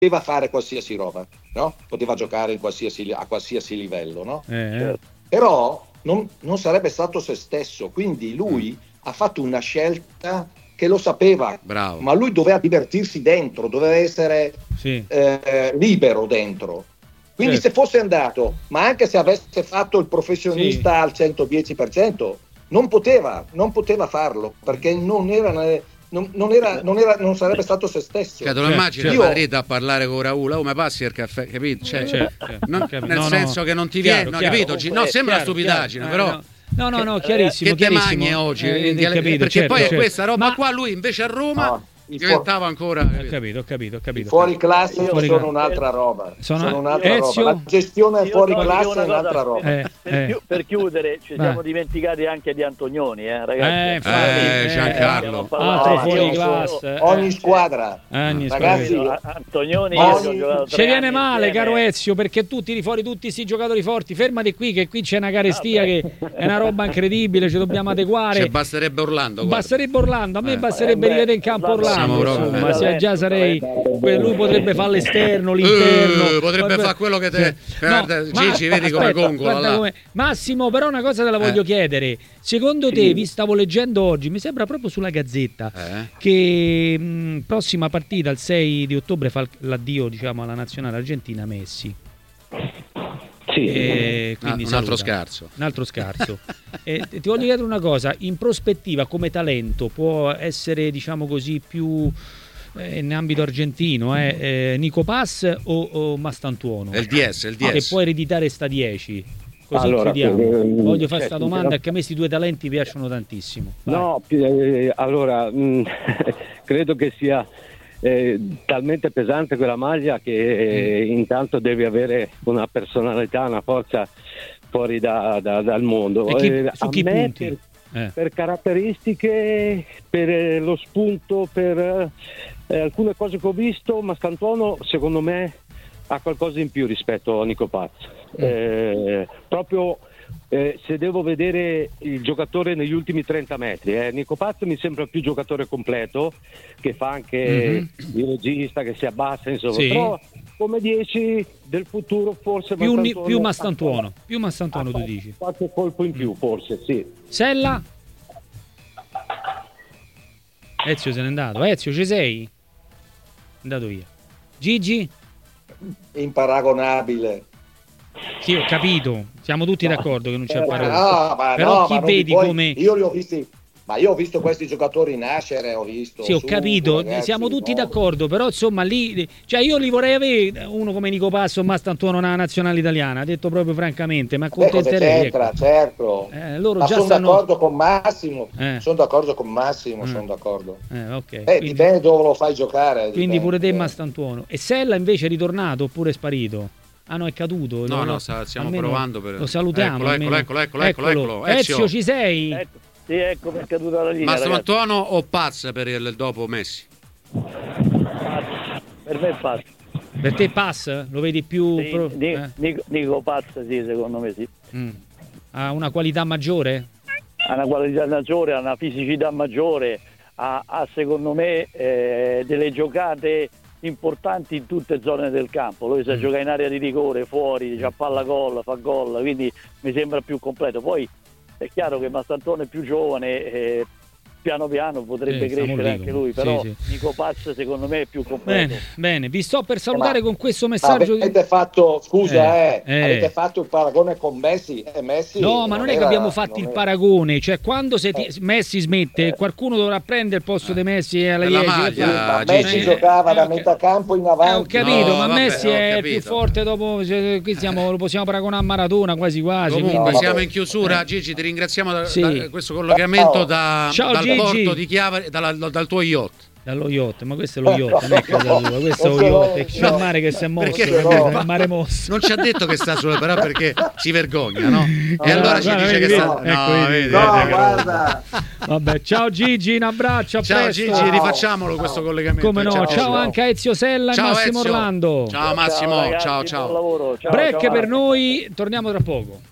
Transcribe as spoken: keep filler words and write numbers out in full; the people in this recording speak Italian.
poteva fare qualsiasi roba, no? Poteva giocare in qualsiasi, a qualsiasi livello, no? Eh. Però non, non sarebbe stato se stesso, quindi lui mm. ha fatto una scelta che lo sapeva, Bravo. ma lui doveva divertirsi dentro, doveva essere sì. eh, libero dentro. Quindi certo. se fosse andato, ma anche se avesse fatto il professionista sì. al centodieci per cento, non poteva, non poteva farlo, perché non era... Non, non, era, non, era, non sarebbe stato se stesso. Cioè, te lo cioè, immagini io... Madrid a parlare con Raul, oh, ma passi il caffè, capito? Cioè, cioè, non, nel no, senso no. che non ti viene, no, capito? No, sembra una stupidaggine, chiaro, però. No, no, no, chiarissimo. Che chiarissimo. te oggi? Eh, capito, perché certo, poi certo. è questa roba ma... qua, lui invece a Roma. No. diventava ancora. Ho capito, ho capito, ho capito. Fuori classe fuori sono classe. un'altra roba. Sono, sono un'altra Ezio... roba. La gestione fuori no, classe è un'altra cosa, roba. Eh, per, eh. chi- per chiudere, ci Vai. siamo dimenticati anche di Antonioni, eh, ragazzi. Eh, infatti, Eh, eh, Giancarlo. altro Ah, fuori io- classe. Ogni eh. squadra. Ogni Ragazzi, squadra. Antonioni Ogni- io ci ho giocato Ci tre viene anni male, insieme. caro Ezio, perché tu tiri fuori tutti questi giocatori forti. Fermati qui, che qui c'è una carestia Vabbè. che è una roba incredibile. Ci dobbiamo adeguare. Cioè, basterebbe Orlando. guarda. Basterebbe Orlando, a me Eh. basterebbe Eh, beh, rivedere in campo Orlando- Siamo Orlando. proprio- Insomma, eh. se già sarei. Beh, Lui potrebbe fare l'esterno, l'interno. Eh, potrebbe fare quello che te. Guarda, Gigi, vedi come aspetta, gongola guarda là. come- Massimo, però una cosa te la voglio Eh. chiedere. Secondo te, vi stavo leggendo oggi, mi sembra proprio sulla Gazzetta, Eh. che mh, prossima partita, il sei di ottobre, fa l'addio, diciamo, alla nazionale argentina Messi. sì. E Ah, quindi un altro saluta. scarso. Un altro scarso. E ti voglio chiedere una cosa, in prospettiva come talento può essere, diciamo così, più eh, in ambito argentino, eh, eh, Nico Paz o, o Mastantuono? È il D S, è il D S. Che può ereditare sta dieci. Così Allora, chiudiamo. eh, Voglio fare cioè, questa domanda perché a me questi due talenti piacciono tantissimo. Vai. No, eh, allora mh, credo che sia eh, talmente pesante quella maglia che eh, intanto devi avere una personalità, una forza fuori da, da- dal mondo. E chi- Eh, su a chi me punti? per, Eh. per caratteristiche, per eh, lo spunto, per eh, alcune cose che ho visto, Mastantuono secondo me ha qualcosa in più rispetto a Nico Paz. Eh, proprio eh, se devo vedere il giocatore negli ultimi trenta metri, eh, Nico Paz mi sembra più giocatore completo, che fa anche il regista, che si abbassa, insomma. Sì. Però come dieci del futuro forse Più, ni- Mastantuono più ha- Mastantuono, più Mastantuono ha tu dici. qualche colpo in più, forse, sì. Sella? Ezio se n'è andato. Ezio, ci sei? È andato via. Gigi? Imparagonabile. Sì, ho capito. Siamo tutti d'accordo che non c'è Eh, parole. no, ma Però no, chi ma non vi vedi puoi- come... Io li ho visti, ma io ho visto questi giocatori nascere, ho visto. Sì, ho su, capito, ragazzi, siamo tutti no. d'accordo, però insomma lì, cioè io li vorrei avere uno come Nico Passo o Mastantuono nella nazionale italiana, detto proprio francamente, ma Beh, cosa accontenterei. c'entra, ecco. certo. Eh, loro Ma già sono stanno... d'accordo con Massimo, Eh. sono d'accordo con Massimo, Eh. sono d'accordo. Eh, ok. Eh, quindi, dipende dove lo fai giocare. quindi dipende. pure te Mastantuono. E Sella invece è ritornato oppure è sparito? Ah no, è caduto. No, Lo- no, sta- stiamo almeno provando per- Lo salutiamo. Eccolo, almeno. eccolo, eccolo, eccolo, eccolo. Ezio. Ezio, ci sei? Ecco, sì, ecco per caduta la linea. Ma ragazzi. Mastantuono o Paz per il dopo Messi? Per me è Paz. Per te pass? Lo vedi più... Sì, pro- Ni- eh? Nico, Nico Paz, sì, secondo me sì. Mm. Ha una qualità maggiore? Ha una qualità maggiore, ha una fisicità maggiore, ha, ha, secondo me eh, delle giocate importanti in tutte le zone del campo. Lui sa Mm. giocare in area di rigore, fuori, c'ha palla gol, fa gol, quindi mi sembra più completo. Poi è chiaro che Mastantuono è più giovane, eh, piano piano potrebbe Sì, stiamo crescere lì, anche lui, sì, però sì. Nico Paz secondo me è più completo. Bene, bene, vi sto per salutare Ma- con questo Ma messaggio. avete fatto, scusa, Eh, eh, eh. avete fatto il paragone con Messi e Messi. No, ma non è che era- abbiamo fatto non il era- paragone, cioè quando se ti- Eh. Messi smette, qualcuno dovrà prendere il posto di Messi alla Per la dieci. maglia. Sì, ma Ah, Messi Gigi. giocava Eh, da ho ca- metà campo in Eh, ho avanti. capito, No, ma vabbè, Messi ho è capito. più forte dopo, cioè, qui siamo, lo possiamo paragonare a Maradona quasi quasi. Comunque quindi- No, siamo vabbè. in chiusura, Gigi, ti ringraziamo da, Sì. da questo collegamento Ciao. da- Ciao, dal Gigi. porto di Chiavari, dalla- dal tuo yacht. Dallo yacht, ma questo è lo yacht, non è casa tua, questo è Non lo ce l'ho, yacht, c'è il mare che si è mosso, Perché- capito? È il mare mosso. Non ci ha detto che sta sulle però perché si vergogna, no? E allora ci guarda, dice vedi, che sta... vedi? Ecco, vedi, vedi, No, vedi che guarda. Vabbè, ciao Gigi, un abbraccio, a Ciao presto. Gigi, rifacciamolo questo collegamento. Come no, ciao, ciao. anche a Ezio Sella e Ciao, Massimo Ezio. Orlando. Ciao Massimo, ragazzi, ciao buon ciao. lavoro. Ciao, Break ciao. per noi, torniamo tra poco.